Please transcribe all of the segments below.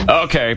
Okay.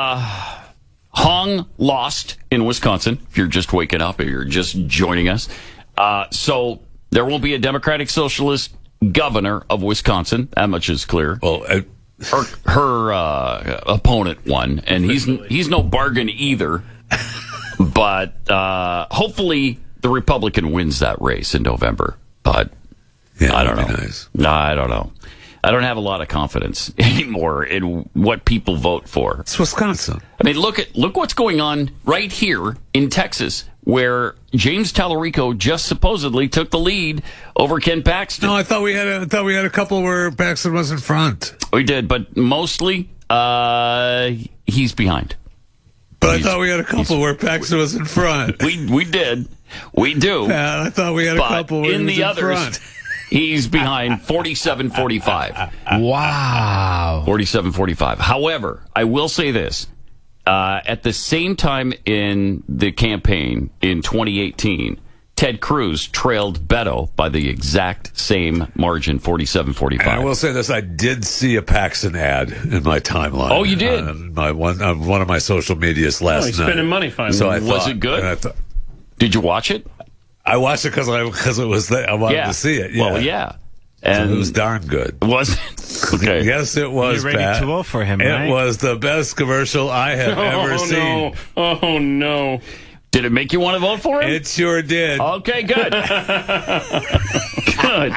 Hong lost in Wisconsin, if you're just waking up, if you're just joining us. So there won't be a Democratic Socialist governor of Wisconsin. That much is clear. Well, Her opponent won, and he's no bargain either. But hopefully the Republican wins that race in November. But yeah, I don't know. Nice. No, I don't know. I don't have a lot of confidence anymore in what people vote for. It's Wisconsin. I mean, look what's going on right here in Texas, where James Tallarico just supposedly took the lead over Ken Paxton. No, I thought we had a couple where Paxton was in front. We did, but mostly he's behind. But I thought we had a couple where Paxton was in front. We did. We do. Yeah, I thought we had a couple where in he was the in others, front. He's behind 47-45. Wow. 47-45. However, I will say this. At the same time in the campaign in 2018, Ted Cruz trailed Beto by the exact same margin, 47-45. And I will say this: I did see a Paxton ad in my timeline. Oh, you did? On one of my social medias last night. Spending money finally. So I Was thought, it good? and I thought, Did you watch it? I watched it because it was there. I wanted to see it. Yeah. Well, yeah. So And it was darn good. Was it? Okay. Yes, it was, You're ready Pat. to vote for him, right? It was the best commercial I have ever seen. Oh, no. Did it make you want to vote for him? It sure did. Okay, good. Good.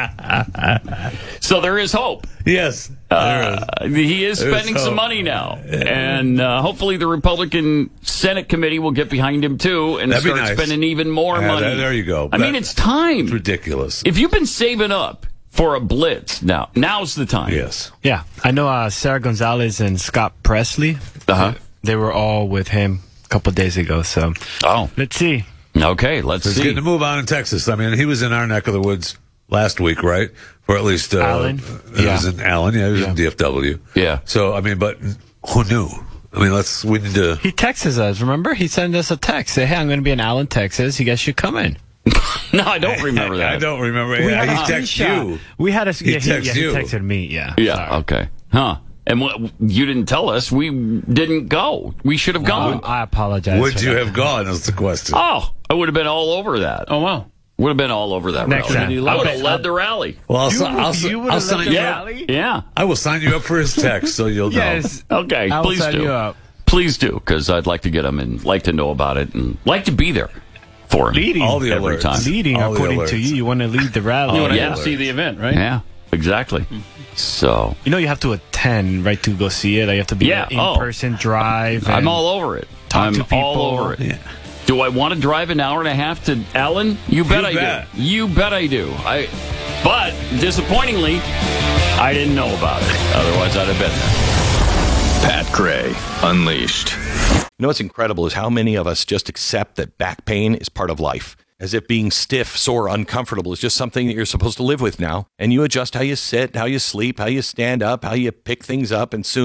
So there is hope. Yes. there is. He is There's spending some hope. money now. And hopefully the Republican Senate committee will get behind him, too, and That'd be start nice. spending even more Yeah, money. there you go. I mean, it's time. It's ridiculous. If you've been saving up for a blitz, now's the time. Yes. Yeah, I know Sarah Gonzalez and Scott Presley. Uh-huh. They were all with him a couple days ago, so Oh, let's see. okay. Let's It's see. getting to move on in Texas. I mean, he was in our neck of the woods last week, right? For at least Allen? He was in Allen. Yeah, he was in DFW. Yeah. So I mean, but who knew? I mean, we need to. He texts us. Remember, he sent us a text. Say, "Hey, I'm going to be in Allen, Texas. You guys should come in." No, I don't remember that. I don't remember. We Yeah, had a he texted screenshot. you. We had a. He texted he you. texted me. Yeah. Yeah, Sorry. okay. Huh. And you didn't tell us. We didn't go. We should have gone. I apologize. Would for you that. have gone? Is the question. Oh, I would have been all over that. Oh, wow. Would have been all over that Next rally. time. I would have led the rally. Well, I'll You would have sign led the you Yeah, up. rally? yeah. I will sign you up for his text, so you'll know. Yes. Okay, I'll please sign do. you up. Please do, because I'd like to get them and like to know about it and like to be there for him. Leading. All the Every alerts. time. Leading, All the according to alerts. you. You want to lead the rally. You want to yeah. see the event, right? Yeah, exactly. So You know you have to attend, right, to go see it. Like, you have to be Yeah, an in-person drive. I'm and all over it. talk I'm to people. all over it. Yeah. Do I want to drive an hour and a half to Allen? You bet I bet. do. You bet I do. But disappointingly, I didn't know about it. Otherwise, I'd have been there. Pat Gray Unleashed. You know what's incredible is how many of us just accept that back pain is part of life. As if being stiff, sore, uncomfortable is just something that you're supposed to live with now. And you adjust how you sit, how you sleep, how you stand up, how you pick things up, and soon